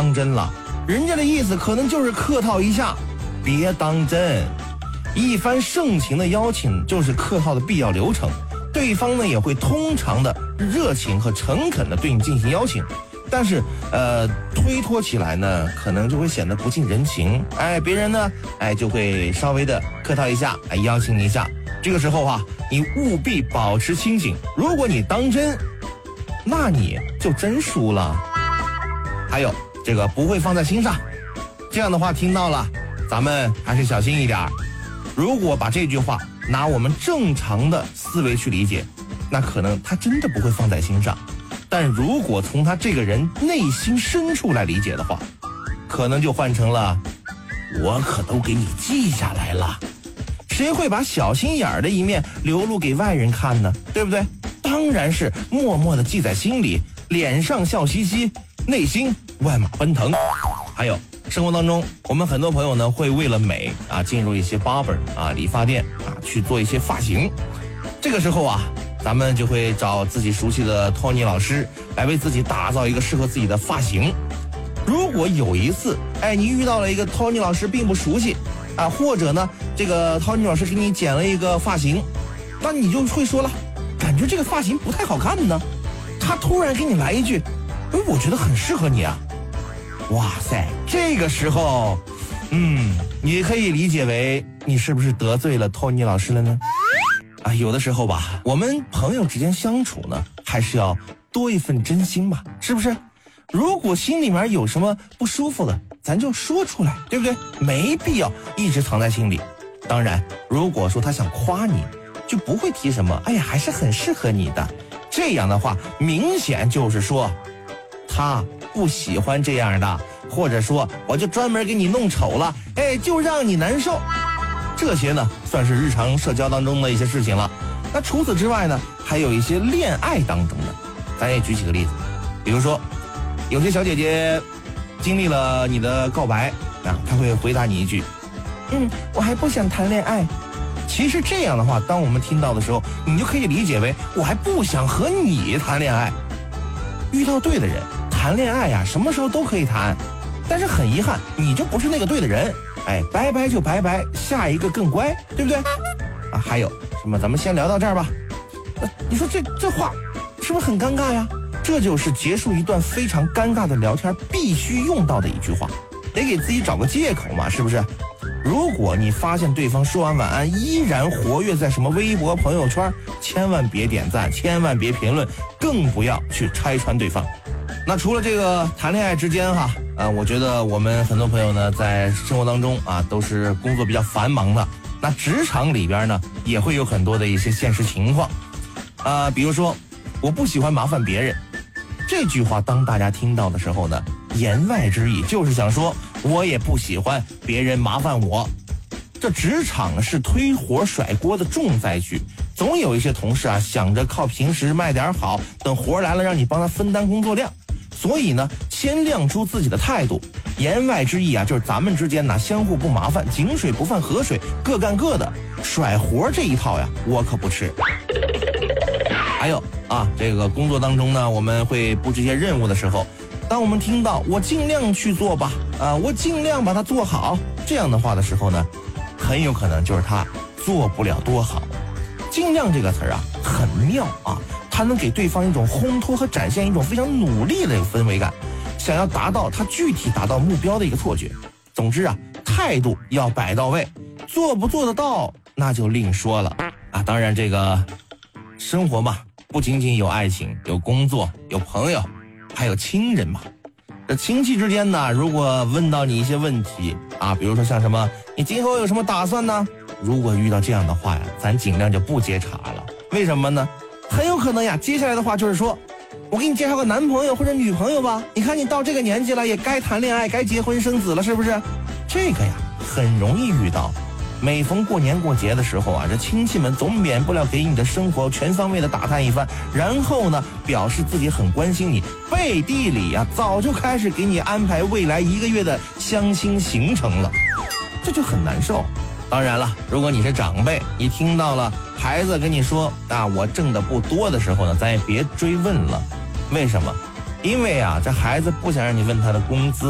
当真了，人家的意思可能就是客套一下，别当真。一番盛情的邀请就是客套的必要流程，对方呢也会通常的热情和诚恳的对你进行邀请，但是推脱起来呢可能就会显得不近人情，别人呢就会稍微的客套一下，邀请你一下。这个时候啊，你务必保持清醒，如果你当真，那你就真输了。还有这个不会放在心上，这样的话听到了，咱们还是小心一点。如果把这句话拿我们正常的思维去理解，那可能他真的不会放在心上，但如果从他这个人内心深处来理解的话，可能就换成了我可都给你记下来了。谁会把小心眼儿的一面流露给外人看呢？对不对？当然是默默的记在心里，脸上笑嘻嘻，内心万马奔腾。还有生活当中，我们很多朋友呢会为了美进入一些 barber 理发店去做一些发型。这个时候咱们就会找自己熟悉的 Tony 老师来为自己打造一个适合自己的发型。如果有一次你遇到了一个 Tony 老师并不熟悉或者呢这个 Tony 老师给你剪了一个发型，那你就会说了，感觉这个发型不太好看呢。他突然给你来一句，我觉得很适合你啊。哇塞，这个时候你可以理解为你是不是得罪了 Tony 老师了呢？有的时候吧，我们朋友之间相处呢，还是要多一份真心吧，是不是？如果心里面有什么不舒服的，咱就说出来，对不对？没必要一直藏在心里。当然，如果说他想夸你，就不会提什么还是很适合你的。这样的话，明显就是说他不喜欢这样的，或者说我就专门给你弄丑了，就让你难受。这些呢算是日常社交当中的一些事情了。那除此之外呢，还有一些恋爱当中的，咱也举几个例子。比如说有些小姐姐经历了你的告白她会回答你一句我还不想谈恋爱。其实这样的话，当我们听到的时候，你就可以理解为我还不想和你谈恋爱。遇到对的人谈恋爱什么时候都可以谈，但是很遗憾你就不是那个对的人，拜拜就拜拜，下一个更乖，对不对？还有什么，咱们先聊到这儿吧。你说这话是不是很尴尬呀？这就是结束一段非常尴尬的聊天必须用到的一句话，得给自己找个借口嘛，是不是？如果你发现对方说完晚安依然活跃在什么微博朋友圈，千万别点赞，千万别评论，更不要去拆穿对方。那除了这个谈恋爱之间我觉得我们很多朋友呢在生活当中都是工作比较繁忙的，那职场里边呢也会有很多的一些现实情况比如说我不喜欢麻烦别人，这句话当大家听到的时候呢，言外之意就是想说我也不喜欢别人麻烦我。这职场是推活甩锅的重灾区，总有一些同事想着靠平时卖点好，等活来了让你帮他分担工作量。所以呢，先亮出自己的态度，言外之意就是咱们之间相互不麻烦，井水不犯河水，各干各的。甩活这一套我可不吃。还有这个工作当中呢，我们会布置一些任务的时候，当我们听到我尽量去做吧我尽量把它做好这样的话的时候呢，很有可能就是他做不了多好。尽量这个词很妙它能给对方一种烘托和展现一种非常努力的氛围感，想要达到他具体达到目标的一个错觉。总之态度要摆到位，做不做得到那就另说了当然这个生活嘛，不仅仅有爱情，有工作，有朋友，还有亲人嘛。这亲戚之间呢，如果问到你一些问题比如说像什么你今后有什么打算呢，如果遇到这样的话咱尽量就不接茬了。为什么呢？很有可能接下来的话就是说，我给你介绍个男朋友或者女朋友吧，你看你到这个年纪了，也该谈恋爱，该结婚生子了，是不是？这个很容易遇到。每逢过年过节的时候这亲戚们总免不了给你的生活全方位的打探一番，然后呢表示自己很关心你，背地里早就开始给你安排未来1个月的相亲行程了，这就很难受。当然了，如果你是长辈，你听到了孩子跟你说我挣的不多的时候呢，咱也别追问了。为什么？因为这孩子不想让你问他的工资